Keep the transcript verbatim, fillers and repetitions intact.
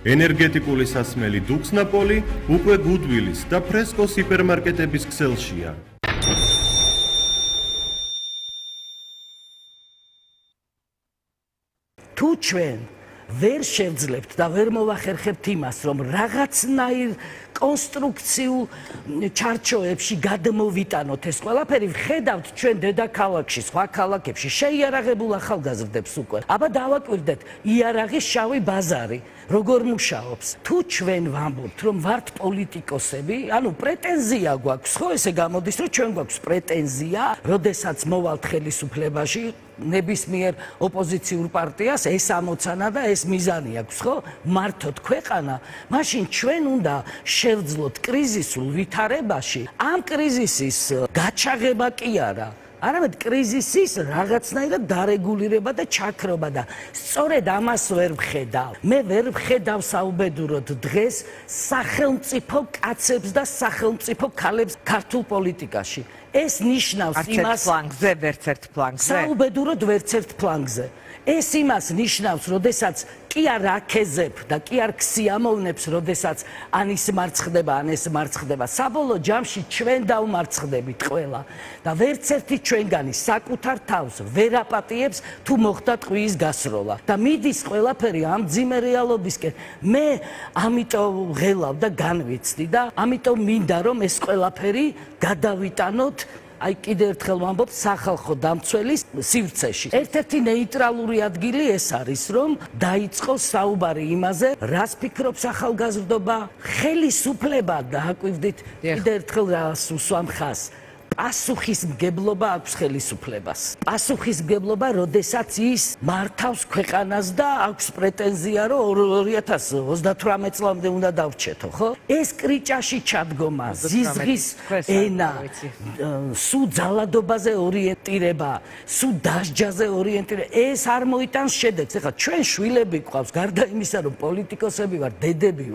ენერგეტიკული სასმელი დუქსნაპოლი უკვე გუდვილის და ფრესკოს ჰიპერმარკეტების ქსელშია. თუ ჩვენ ვერ შევძლებთ და ვერ მოვახერხებთ იმას, რომ რაღაცნაირ კონსტრუქციულ ჩარჩოებში გადმოვიტანოთ ეს ყველაფერი, ხედავთ ჩვენ დედაქალაქში, სხვა ქალაქებში შეიარაღებულ ახალგაზრდებს უკვე. აბა დავაკვირდეთ იარაღის შავი ბაზარი, როგორ მუშაობს. თუ ჩვენ ვამბობთ, რომ ვართ პოლიტიკოსები, ანუ პრეტენზია გვაქვს, ხო ესე გამოდის, რომ ჩვენ გვაქვს პრეტენზია, როდესაც მოვალთ ხელისუფლებაში, ნებისმიერ ოპოზიციურ პარტიას ეს ამოცანა და ეს მიზანი აქვს, ხო? მართოთ ქვეყანა, მაშინ ჩვენ უნდა შევძლოთ კრიზისულ ვითარებაში. ამ კრიზისის გაჩაღება კი არა, არამედ კრიზისის რაღაცნაირად დარეგულირება და ჩაქრობა და სწორედ ამას ვერ ვხედავ. მე ვერ ვხედავ საუბედუროდ დღეს სახელმწიფო კაცებს და სახელმწიფო ქალებს ქართულ პოლიტიკაში. ეს ნიშნავს იმას, ფლანგზე, ვერც ერთ ფლანგზე. საუბედუროდ ვერც ერთ ფლანგზე. ეს იმას ნიშნავს, როდესაც კი არ აქეზებ და კი არ ქსიამოვნებს, როდესაც ან ის მარცხდება, ან ეს მარცხდება. საბოლოო ჯამში ჩვენ დავმარცხდებით ყველა და ვერც ერთი ჩვენგანი საკუთარ თავს ვერ აპატიებს, თუ მოხდა ტყუის გასროლა და მიდის ყველაფერი ამ მძიმე რეალობისკენ. მე ამიტომ ღელავ და განვიცდი და ამიტომ მინდა რომ ეს ყველაფერი გადავიტანოთ აი კიდევ ერთხელ ვამბობ სახალხო დამცველის სივრცეში. ერთ-ერთი ნეიტრალური ადგილი ეს არის, რომ დაიწყოს საუბარი იმაზე, რას ფიქრობს ახალგაზრდობა, ხელისუფლება დააკვირდით კიდევ ერთხელ რას უსვამ ხაზს. პასუხისმგებლობა აქვს ხელისუფლებას. პასუხისმგებლობა, როდესაც ის მართავს ქვეყანას და აქვს პრეტენზია, რომ ორი ათას ოცდათვრამეტ წლამდე უნდა დავრჩეთო, ხო? ეს კრიჭაში ჩადგომა, ზიზღის ენა, სულ ძალადობაზე ორიენტირება, სულ დასჯაზე ორიენტირება, ეს არ მოიტანს შედეგს. ეხლა ჩვენ შვილები გვყავს, გარდა იმისა, რომ პოლიტიკოსები ვარ, დედები